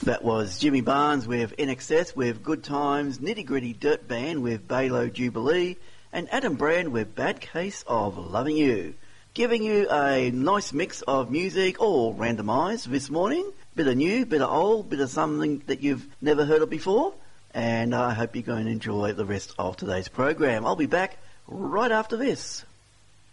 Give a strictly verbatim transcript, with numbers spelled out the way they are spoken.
That was Jimmy Barnes with In Excess with Good Times, Nitty Gritty Dirt Band with Balo Jubilee, and Adam Brand with Bad Case of Loving You. Giving you a nice mix of music, all randomised this morning. Bit of new, bit of old, bit of something that you've never heard of before. And I hope you're going to enjoy the rest of today's program. I'll be back right after this.